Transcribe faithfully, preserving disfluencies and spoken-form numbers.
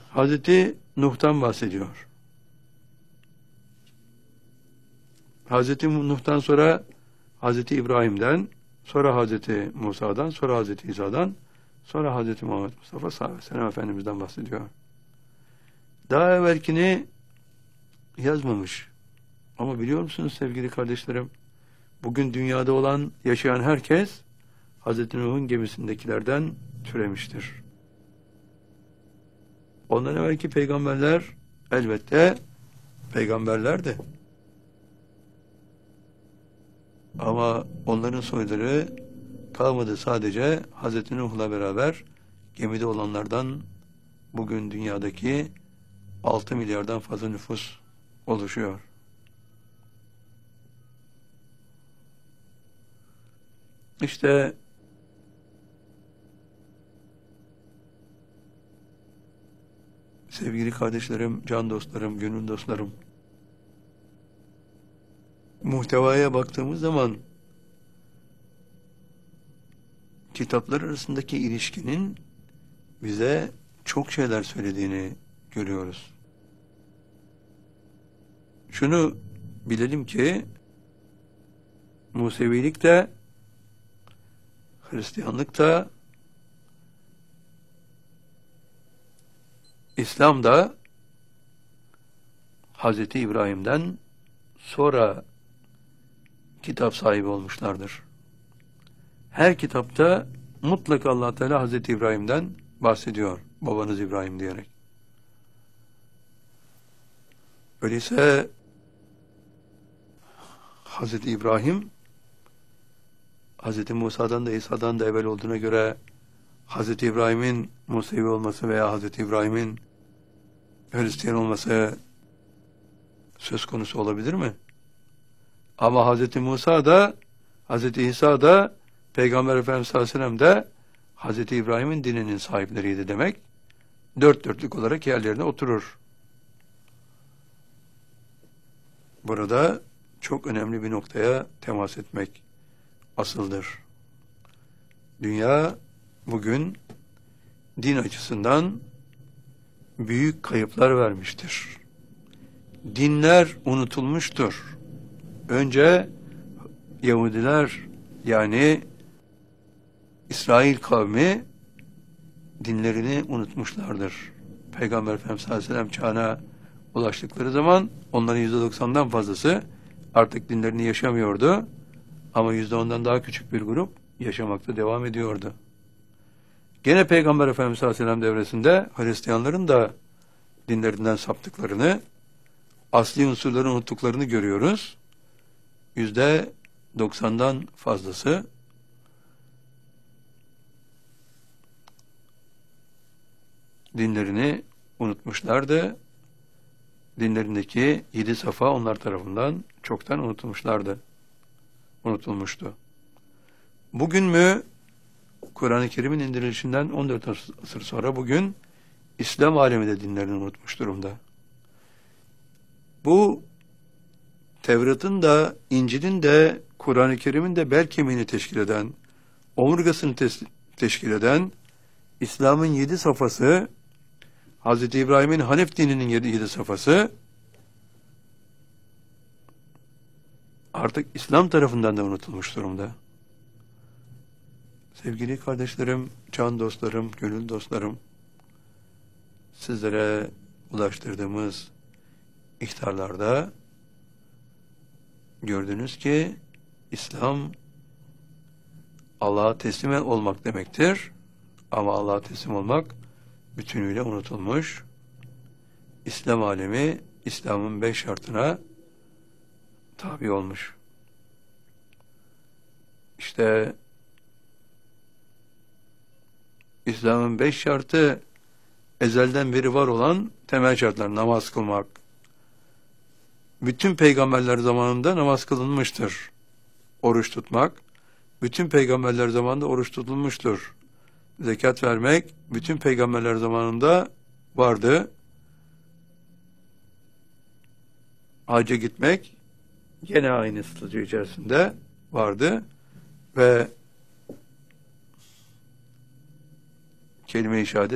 Hazreti Nuh'tan bahsediyor. Hazreti Nuh'tan sonra Hazreti İbrahim'den, sonra Hazreti Musa'dan, sonra Hazreti İsa'dan, sonra Hazreti Muhammed Mustafa sallallahu aleyhi ve sellem Efendimiz'den bahsediyor. Daha evvelkini yazmamış. Ama biliyor musunuz sevgili kardeşlerim, bugün dünyada olan, yaşayan herkes Hazreti Nuh'un gemisindekilerden türemiştir. Ondan evvelki peygamberler elbette peygamberlerdi. Ama onların soyları kalmadı, sadece Hazreti Nuh'la beraber gemide olanlardan bugün dünyadaki altı milyardan fazla nüfus oluşuyor. İşte sevgili kardeşlerim, can dostlarım, gönül dostlarım, muhtevaya baktığımız zaman kitaplar arasındaki ilişkinin bize çok şeyler söylediğini görüyoruz. Şunu bilelim ki Musevilik de, Hristiyanlık da, İslam da Hazreti İbrahim'den sonra kitap sahibi olmuşlardır. Her kitapta mutlaka Allah Teala Hazreti İbrahim'den bahsediyor. Babanız İbrahim diyerek. Öyleyse Hazreti İbrahim Hazreti Musa'dan da İsa'dan da evvel olduğuna göre Hazreti İbrahim'in Musevi olması veya Hazreti İbrahim'in Hristiyan olması söz konusu olabilir mi? Ama Hazreti Musa da, Hazreti İsa da, Peygamber Efendimiz sallallahu aleyhi ve sellem de Hazreti İbrahim'in dininin sahipleriydi demek. Dört dörtlük olarak yerlerine oturur. Burada çok önemli bir noktaya temas etmek asıldır. Dünya bugün din açısından büyük kayıplar vermiştir. Dinler unutulmuştur. Önce Yahudiler, yani İsrail kavmi dinlerini unutmuşlardır. Peygamber Efendimiz sallallahu aleyhi ve sellem çağına ulaştıkları zaman onların yüzde doksandan fazlası artık dinlerini yaşamıyordu. Ama yüzde ondan daha küçük bir grup yaşamakta devam ediyordu. Gene Peygamber Efendimiz sallallahu aleyhi ve sellem devresinde Hristiyanların da dinlerinden saptıklarını, asli unsurları unuttuklarını görüyoruz. Yüzde doksandan fazlası dinlerini unutmuşlardı. Dinlerindeki yedi safa onlar tarafından çoktan unutulmuşlardı. Unutulmuştu. Bugün mü Kur'an-ı Kerim'in indirilişinden on dört asır sonra bugün İslam alemi de dinlerini unutmuş durumda. Bu Tevrat'ın da, İncil'in de, Kur'an-ı Kerim'in de bel kemiğini teşkil eden, omurgasını teşkil eden İslam'ın yedi safhası, Hazreti İbrahim'in Hanef dininin yedi, yedi safhası artık İslam tarafından da unutulmuş durumda. Sevgili kardeşlerim, can dostlarım, gönül dostlarım, sizlere ulaştırdığımız ihtarlarda gördünüz ki İslam Allah'a teslim olmak demektir. Ama Allah'a teslim olmak bütünüyle unutulmuş. İslam alemi İslam'ın beş şartına tabi olmuş. İşte İslam'ın beş şartı ezelden beri var olan temel şartlar. Namaz kılmak. Bütün peygamberler zamanında namaz kılınmıştır. Oruç tutmak. Bütün peygamberler zamanında oruç tutulmuştur. Zekat vermek bütün peygamberler zamanında vardı. Hacca gitmek gene aynı statü içerisinde vardı ve kelime-i şehadet